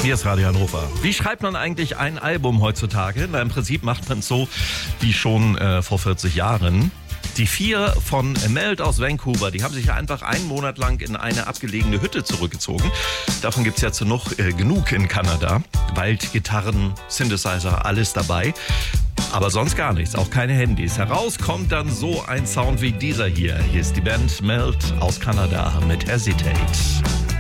Hier ist Radio Hannover. Wie schreibt man eigentlich ein Album heutzutage? Na, im Prinzip macht man es so wie schon vor 40 Jahren. Die 4 von Melt aus Vancouver, die haben sich ja einfach einen Monat lang in eine abgelegene Hütte zurückgezogen. Davon gibt es ja genug in Kanada. Wald, Gitarren, Synthesizer, alles dabei. Aber sonst gar nichts, auch keine Handys. Heraus kommt dann so ein Sound wie dieser hier. Hier ist die Band Melt aus Kanada mit Hesitate.